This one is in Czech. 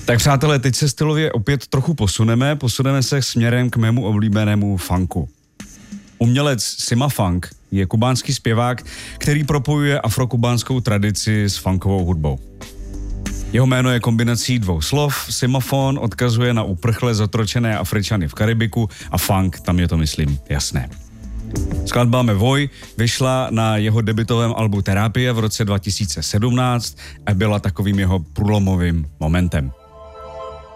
Tak přátelé, teď se stylově opět trochu posuneme se směrem k mému oblíbenému funku. Umělec Sima Funk je kubánský zpěvák, který propojuje afrokubánskou tradici s funkovou hudbou. Jeho jméno je kombinací dvou slov, Simafon odkazuje na uprchle zotročené Afričany v Karibiku a funk, tam je to myslím jasné. Skladba Me Voy vyšla na jeho debutovém albu Terapie v roce 2017 a byla takovým jeho průlomovým momentem.